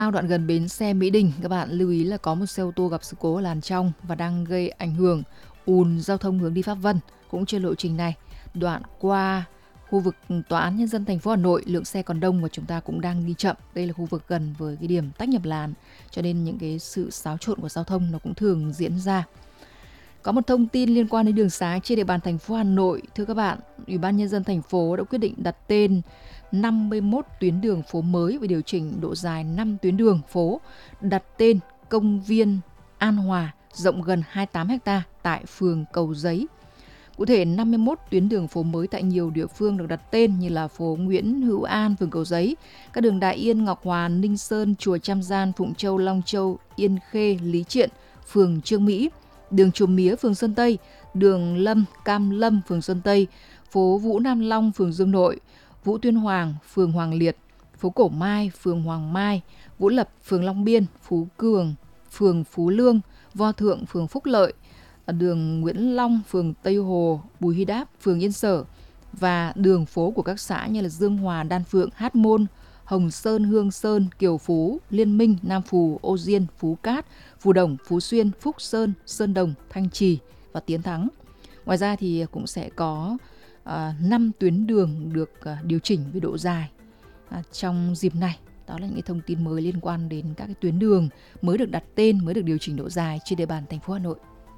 Đoạn gần bến xe Mỹ Đình, các bạn lưu ý là có một xe ô tô gặp sự cố ở làn trong và đang gây ảnh hưởng ùn giao thông hướng đi Pháp Vân. Cũng trên lộ trình này, đoạn qua khu vực Tòa án Nhân dân thành phố Hà Nội, lượng xe còn đông và chúng ta cũng đang đi chậm. Đây là khu vực gần với cái điểm tách nhập làn, cho nên những cái sự xáo trộn của giao thông nó cũng thường diễn ra. Có một thông tin liên quan đến đường xá trên địa bàn thành phố Hà Nội. Thưa các bạn, Ủy ban Nhân dân thành phố đã quyết định đặt tên 51 tuyến đường phố mới và điều chỉnh độ dài 5 tuyến đường phố, đặt tên Công viên An Hòa, rộng gần 28 ha tại phường Cầu Giấy. Cụ thể, 51 tuyến đường phố mới tại nhiều địa phương được đặt tên như là phố Nguyễn Hữu An, phường Cầu Giấy, các đường Đại Yên, Ngọc Hòa, Ninh Sơn, Chùa Trăm Gian, Phụng Châu, Long Châu, Yên Khê, Lý Triện, phường Chương Mỹ, đường Chùa Mía, phường Xuân Tây, đường Lâm, Cam Lâm, phường Xuân Tây, phố Vũ Nam Long, phường Dương Nội, Vũ Tuyên Hoàng, phường Hoàng Liệt, phố Cổ Mai, phường Hoàng Mai, Vũ Lập, phường Long Biên, Phú Cường, phường Phú Lương, Vo Thượng, phường Phúc Lợi, đường Nguyễn Long, phường Tây Hồ, Bùi Hy Đáp, phường Yên Sở và đường phố của các xã như là Dương Hòa, Đan Phượng, Hát Môn, Hồng Sơn, Hương Sơn, Kiều Phú, Liên Minh, Nam Phù, Ô Diên, Phú Cát, Phù Đồng, Phú Xuyên, Phúc Sơn, Sơn Đồng, Thanh Trì và Tiến Thắng. Ngoài ra thì cũng sẽ có 5 tuyến đường được điều chỉnh về độ dài trong dịp này. Đó là những thông tin mới liên quan đến các cái tuyến đường mới được đặt tên, mới được điều chỉnh độ dài trên địa bàn thành phố Hà Nội.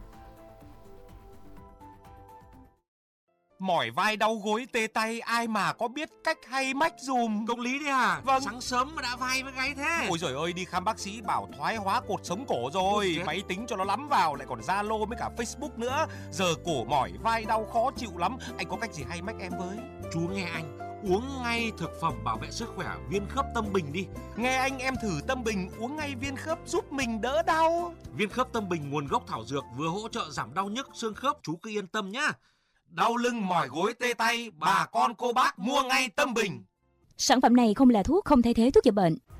Mỏi vai đau gối tê tay, ai mà có biết cách hay mách dùm. Công lý đấy à? Vâng. Sáng sớm mà đã vai với gáy thế. Ôi giời ơi, đi khám bác sĩ bảo thoái hóa cột sống cổ rồi. Máy tính cho nó lắm vào, lại còn Zalo với cả Facebook nữa. Giờ cổ mỏi vai đau khó chịu lắm. Anh có cách gì hay mách em với? Chú nghe anh, uống ngay thực phẩm bảo vệ sức khỏe Viên Khớp Tâm Bình đi. Nghe anh, em thử Tâm Bình uống ngay viên khớp giúp mình đỡ đau. Viên Khớp Tâm Bình nguồn gốc thảo dược, vừa hỗ trợ giảm đau nhức xương khớp, chú cứ yên tâm nhá. Đau lưng mỏi gối tê tay, bà con cô bác mua ngay Tâm Bình. Sản phẩm này không là thuốc, không thay thế thuốc chữa bệnh.